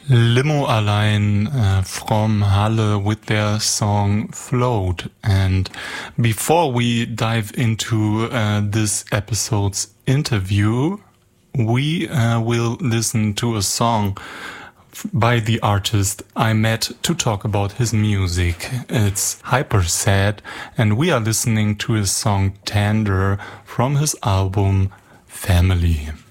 Limo Allein from Halle with their song Float. And before we dive into this episode's interview, we will listen to a song by the artist I met to talk about his music. It's Hyper Sad, and we are listening to his song Tender from his album Family.